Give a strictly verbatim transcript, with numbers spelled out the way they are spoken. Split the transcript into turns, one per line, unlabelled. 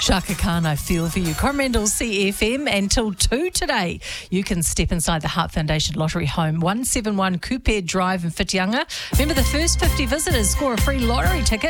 Shaka Khan, I feel for you. Coromandel C F M until two today. You can step inside the Heart Foundation Lottery Home, one seventy-one Coupé Drive in Whitianga. Remember, the first fifty visitors score a free lottery ticket.